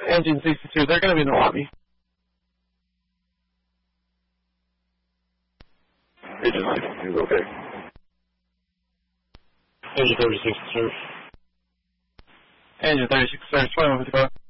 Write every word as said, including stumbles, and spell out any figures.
Engine sixty-two, they're going to be in the lobby. Engine sixty-two, okay. Engine thirty-six, sir. Engine thirty-six, sir, twenty-one fifty-five.